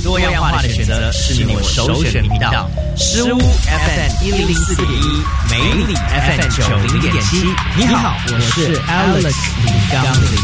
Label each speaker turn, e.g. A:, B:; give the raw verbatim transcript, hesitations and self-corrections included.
A: 多样化的选择是你我首选频道。诗屋 F M 一零四点一，美里 F M 九零点七。你好，我是 Alex 李刚林。